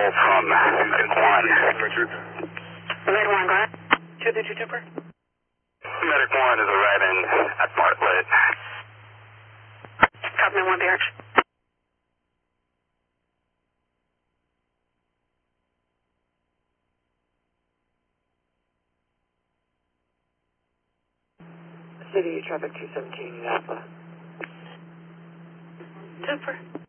call from Medic 1. Red 1, go ahead. 232 Trooper. Medic 1 is arriving at Bartlett. Copy 1 BH. City traffic 217 Alpha. Super.